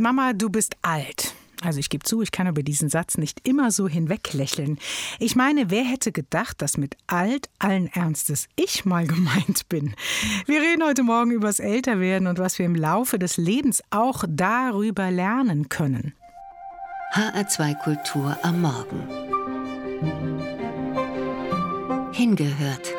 Mama, du bist alt. Also ich gebe zu, ich kann über diesen Satz nicht immer so hinweglächeln. Ich meine, wer hätte gedacht, dass mit alt allen Ernstes ich mal gemeint bin? Wir reden heute Morgen übers Älterwerden und was wir im Laufe des Lebens auch darüber lernen können. HR2 Kultur am Morgen. Hingehört.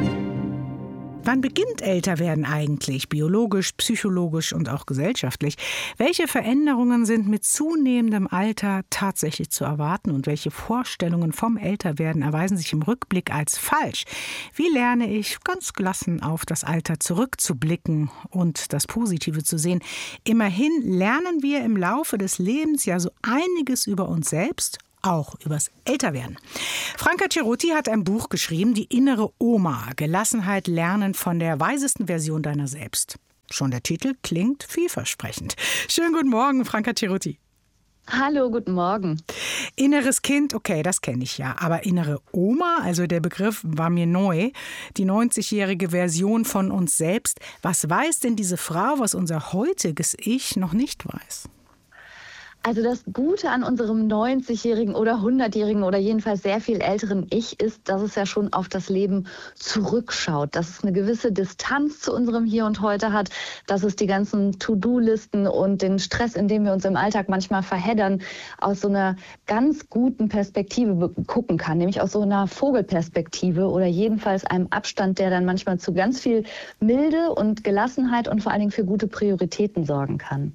Wann beginnt Älterwerden eigentlich? Biologisch, psychologisch und auch gesellschaftlich? Welche Veränderungen sind mit zunehmendem Alter tatsächlich zu erwarten und welche Vorstellungen vom Älterwerden erweisen sich im Rückblick als falsch? Wie lerne ich ganz gelassen auf das Alter zurückzublicken und das Positive zu sehen? Immerhin lernen wir im Laufe des Lebens ja so einiges über uns selbst, auch übers Älterwerden. Franca Cerutti hat ein Buch geschrieben, Die innere Oma. Gelassenheit lernen von der weisesten Version deiner selbst. Schon der Titel klingt vielversprechend. Schönen guten Morgen, Franca Cerutti. Hallo, guten Morgen. Inneres Kind, okay, das kenne ich ja. Aber innere Oma, also der Begriff war mir neu. Die 90-jährige Version von uns selbst. Was weiß denn diese Frau, was unser heutiges Ich noch nicht weiß? Also das Gute an unserem 90-jährigen oder 100-jährigen oder jedenfalls sehr viel älteren Ich ist, dass es ja schon auf das Leben zurückschaut, dass es eine gewisse Distanz zu unserem Hier und Heute hat, dass es die ganzen To-Do-Listen und den Stress, in dem wir uns im Alltag manchmal verheddern, aus so einer ganz guten Perspektive gucken kann, nämlich aus so einer Vogelperspektive oder jedenfalls einem Abstand, der dann manchmal zu ganz viel Milde und Gelassenheit und vor allen Dingen für gute Prioritäten sorgen kann.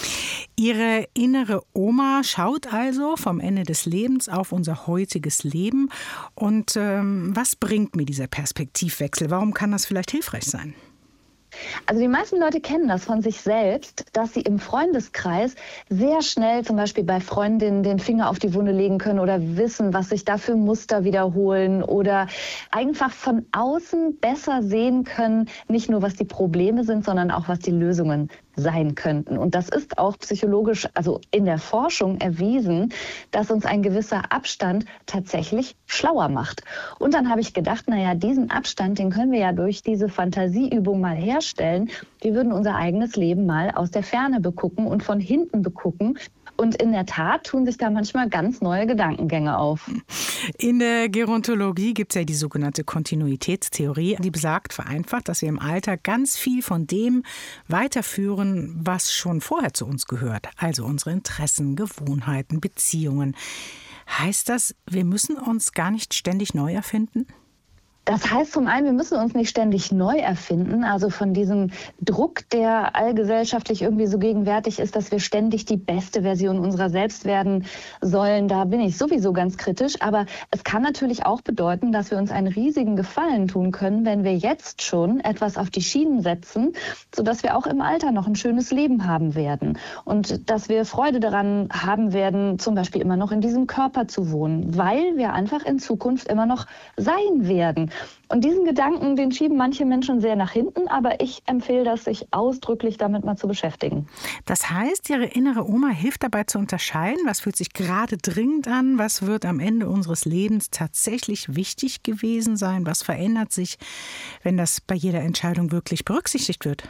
Ihre innere Oma schaut also vom Ende des Lebens auf unser heutiges Leben. Und was bringt mir dieser Perspektivwechsel? Warum kann das vielleicht hilfreich sein? Also die meisten Leute kennen das von sich selbst, dass sie im Freundeskreis sehr schnell zum Beispiel bei Freundinnen den Finger auf die Wunde legen können oder wissen, was sich da für Muster wiederholen oder einfach von außen besser sehen können, nicht nur was die Probleme sind, sondern auch was die Lösungen sein könnten. Und das ist auch psychologisch, also in der Forschung erwiesen, dass uns ein gewisser Abstand tatsächlich schlauer macht. Und dann habe ich gedacht, diesen Abstand, den können wir ja durch diese Fantasieübung mal herstellen. Wir würden unser eigenes Leben mal aus der Ferne begucken und von hinten begucken. Und in der Tat tun sich da manchmal ganz neue Gedankengänge auf. In der Gerontologie gibt es ja die sogenannte Kontinuitätstheorie. Die besagt vereinfacht, dass wir im Alter ganz viel von dem weiterführen, was schon vorher zu uns gehört. Also unsere Interessen, Gewohnheiten, Beziehungen. Heißt das, wir müssen uns gar nicht ständig neu erfinden? Das heißt zum einen, wir müssen uns nicht ständig neu erfinden, also von diesem Druck, der allgesellschaftlich irgendwie so gegenwärtig ist, dass wir ständig die beste Version unserer selbst werden sollen. Da bin ich sowieso ganz kritisch, aber es kann natürlich auch bedeuten, dass wir uns einen riesigen Gefallen tun können, wenn wir jetzt schon etwas auf die Schienen setzen, sodass wir auch im Alter noch ein schönes Leben haben werden und dass wir Freude daran haben werden, zum Beispiel immer noch in diesem Körper zu wohnen, weil wir einfach in Zukunft immer noch sein werden. Und diesen Gedanken, den schieben manche Menschen sehr nach hinten, aber ich empfehle das, sich ausdrücklich damit mal zu beschäftigen. Das heißt, Ihre innere Oma hilft dabei zu unterscheiden, was fühlt sich gerade dringend an, was wird am Ende unseres Lebens tatsächlich wichtig gewesen sein, was verändert sich, wenn das bei jeder Entscheidung wirklich berücksichtigt wird?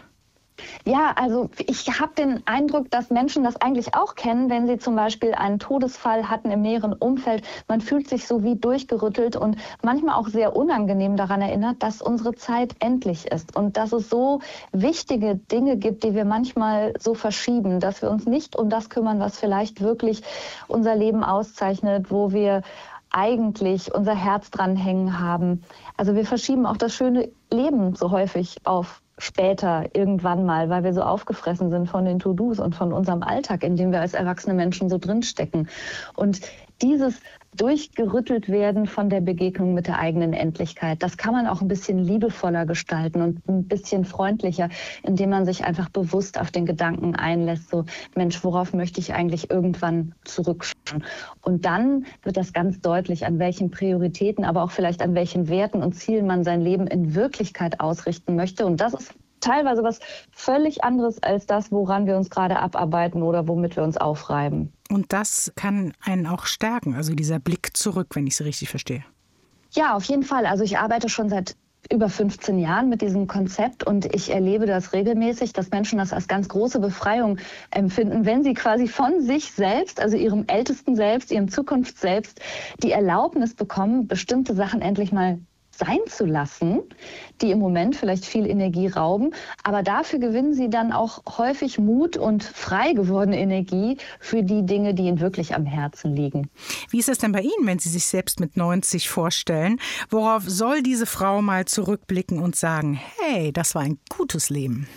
Ja, also ich habe den Eindruck, dass Menschen das eigentlich auch kennen, wenn sie zum Beispiel einen Todesfall hatten im näheren Umfeld. Man fühlt sich so wie durchgerüttelt und manchmal auch sehr unangenehm daran erinnert, dass unsere Zeit endlich ist und dass es so wichtige Dinge gibt, die wir manchmal so verschieben, dass wir uns nicht um das kümmern, was vielleicht wirklich unser Leben auszeichnet, wo wir eigentlich unser Herz dran hängen haben. Also wir verschieben auch das schöne Leben so häufig auf später irgendwann mal, weil wir so aufgefressen sind von den To-Dos und von unserem Alltag, in dem wir als erwachsene Menschen so drinstecken. Und dieses durchgerüttelt werden von der Begegnung mit der eigenen Endlichkeit, das kann man auch ein bisschen liebevoller gestalten und ein bisschen freundlicher, indem man sich einfach bewusst auf den Gedanken einlässt, so Mensch, worauf möchte ich eigentlich irgendwann zurückschauen? Und dann wird das ganz deutlich, an welchen Prioritäten, aber auch vielleicht an welchen Werten und Zielen man sein Leben in Wirklichkeit ausrichten möchte. Und das ist teilweise was völlig anderes als das, woran wir uns gerade abarbeiten oder womit wir uns aufreiben. Und das kann einen auch stärken, also dieser Blick zurück, wenn ich es richtig verstehe. Ja, auf jeden Fall. Also ich arbeite schon seit über 15 Jahren mit diesem Konzept und ich erlebe das regelmäßig, dass Menschen das als ganz große Befreiung empfinden, wenn sie quasi von sich selbst, also ihrem ältesten Selbst, ihrem Zukunftsselbst, die Erlaubnis bekommen, bestimmte Sachen endlich mal sein zu lassen, die im Moment vielleicht viel Energie rauben. Aber dafür gewinnen sie dann auch häufig Mut und frei gewordene Energie für die Dinge, die ihnen wirklich am Herzen liegen. Wie ist es denn bei Ihnen, wenn Sie sich selbst mit 90 vorstellen? Worauf soll diese Frau mal zurückblicken und sagen, hey, das war ein gutes Leben?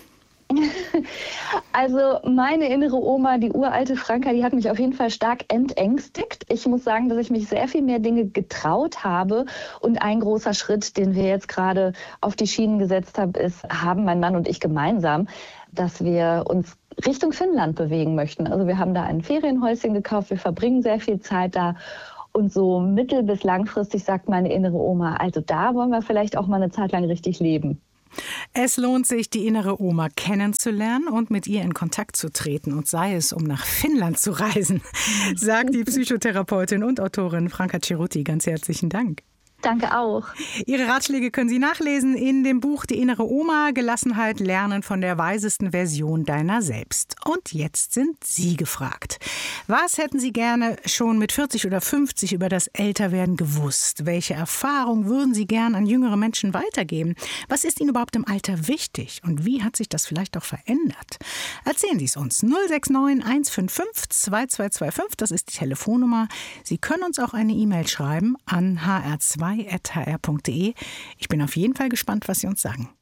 Also meine innere Oma, die uralte Franka, die hat mich auf jeden Fall stark entängstigt. Ich muss sagen, dass ich mich sehr viel mehr Dinge getraut habe. Und ein großer Schritt, den wir jetzt gerade auf die Schienen gesetzt haben mein Mann und ich gemeinsam, dass wir uns Richtung Finnland bewegen möchten. Also wir haben da ein Ferienhäuschen gekauft, wir verbringen sehr viel Zeit da. Und so mittel- bis langfristig sagt meine innere Oma, also da wollen wir vielleicht auch mal eine Zeit lang richtig leben. Es lohnt sich, die innere Oma kennenzulernen und mit ihr in Kontakt zu treten, und sei es, um nach Finnland zu reisen, sagt die Psychotherapeutin und Autorin Franka Cerutti. Ganz herzlichen Dank. Danke auch. Ihre Ratschläge können Sie nachlesen in dem Buch Die innere Oma, Gelassenheit lernen von der weisesten Version deiner selbst. Und jetzt sind Sie gefragt. Was hätten Sie gerne schon mit 40 oder 50 über das Älterwerden gewusst? Welche Erfahrung würden Sie gern an jüngere Menschen weitergeben? Was ist Ihnen überhaupt im Alter wichtig? Und wie hat sich das vielleicht auch verändert? Erzählen Sie es uns. 069 155 2225, das ist die Telefonnummer. Sie können uns auch eine E-Mail schreiben an hr2@hr.de. Ich bin auf jeden Fall gespannt, was Sie uns sagen.